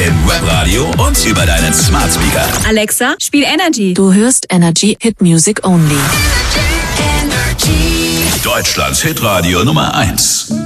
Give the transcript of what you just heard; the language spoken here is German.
Im Webradio und über deinen Smart Speaker. Alexa, spiel Energy. Du hörst Energy Hit Music Only. Deutschlands Hitradio Nummer 1.